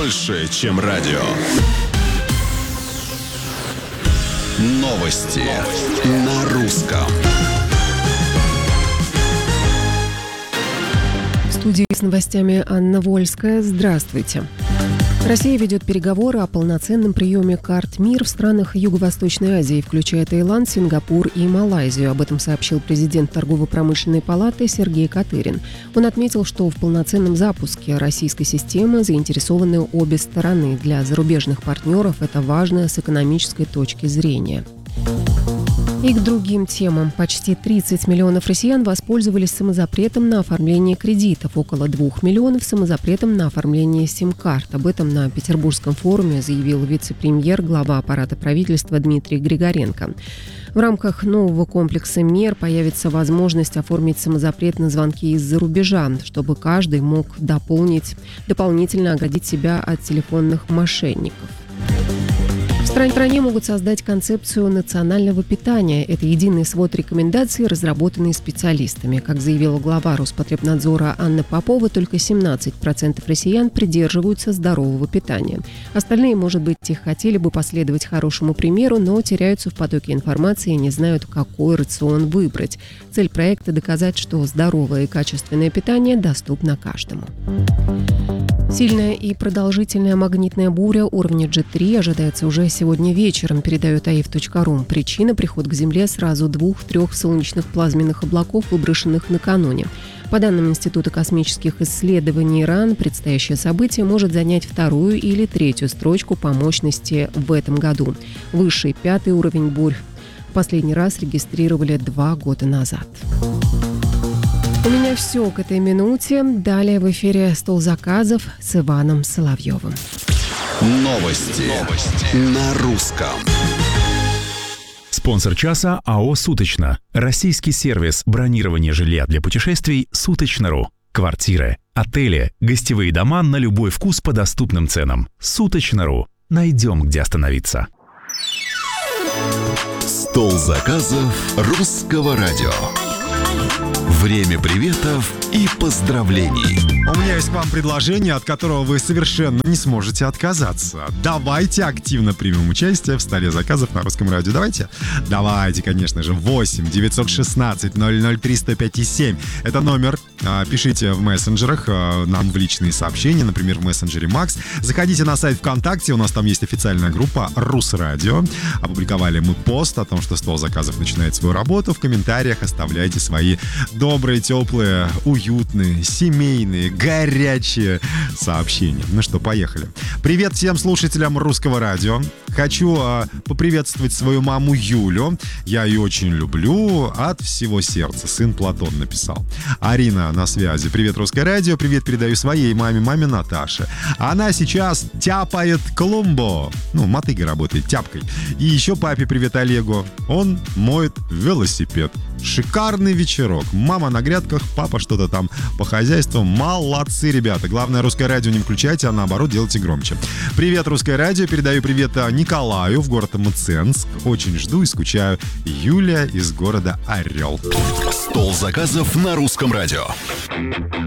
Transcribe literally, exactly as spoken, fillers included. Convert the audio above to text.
больше, чем радио. Новости, Новости. На русском. В студии с новостями Анна Вольская. Здравствуйте. Россия ведет переговоры о полноценном приеме карт МИР в странах Юго-Восточной Азии, включая Таиланд, Сингапур и Малайзию. Об этом сообщил президент Торгово-промышленной палаты Сергей Катырин. Он отметил, что в полноценном запуске российской системы заинтересованы обе стороны. Для зарубежных партнеров это важно с экономической точки зрения. И к другим темам. Почти тридцать миллионов россиян воспользовались самозапретом на оформление кредитов. Около двух миллионов самозапретом на оформление сим-карт. Об этом на Петербургском форуме заявил вице-премьер, глава аппарата правительства Дмитрий Григоренко. В рамках нового комплекса мер появится возможность оформить самозапрет на звонки из-за рубежа, чтобы каждый мог дополнить, дополнительно оградить себя от телефонных мошенников. В стране могут создать концепцию национального питания. Это единый свод рекомендаций, разработанный специалистами. Как заявила глава Роспотребнадзора Анна Попова, только семнадцать процентов россиян придерживаются здорового питания. Остальные, может быть, и хотели бы последовать хорошему примеру, но теряются в потоке информации и не знают, какой рацион выбрать. Цель проекта – доказать, что здоровое и качественное питание доступно каждому. Сильная и продолжительная магнитная буря уровня джи три ожидается уже сегодня вечером, передает аиф точка ру. Причина – приход к Земле сразу двух-трех солнечных плазменных облаков, выброшенных накануне. По данным Института космических исследований РАН, предстоящее событие может занять вторую или третью строчку по мощности в этом году. Высший пятый уровень бурь в последний раз регистрировали два года назад. У меня все к этой минуте. Далее в эфире «Стол заказов» с Иваном Соловьевым. Новости, Новости. На русском. Спонсор часа АО «Суточно». Российский сервис бронирования жилья для путешествий «Суточно.ру». Квартиры, отели, гостевые дома на любой вкус по доступным ценам. «Суточно.ру». Найдем, где остановиться. Стол заказов русского радио. Время приветов и поздравлений. У меня есть к вам предложение, от которого вы совершенно не сможете отказаться. Давайте активно примем участие в столе заказов на русском радио. Давайте? Давайте, конечно же. восемь девятьсот шестнадцать ноль ноль три сто пять семь. Это номер. Пишите в мессенджерах нам в личные сообщения, например, в мессенджере Макс. Заходите на сайт ВКонтакте, у нас там есть официальная группа Русрадио. Опубликовали мы пост о том, что стол заказов начинает свою работу. В комментариях оставляйте свои добрые, теплые, уютные, семейные, горячие сообщения. Ну что, поехали. Привет всем слушателям русского радио. Хочу э, поприветствовать свою маму Юлю. Я ее очень люблю от всего сердца. Сын Платон написал. Арина на связи. Привет, русское радио. Привет передаю своей маме, маме Наташе. Она сейчас тяпает клумбу. Ну, мотыгой работает, тяпкой. И еще папе привет Олегу. Он моет велосипед. Шикарный вечерок. Мама на грядках, папа что-то там по хозяйству. Молодцы, ребята. Главное, русское радио не включайте, а наоборот делайте громче. Привет, русское радио. Передаю привет Николаю в город Мценск. Очень жду и скучаю. Юлия из города Орел. Стол заказов на русском радио.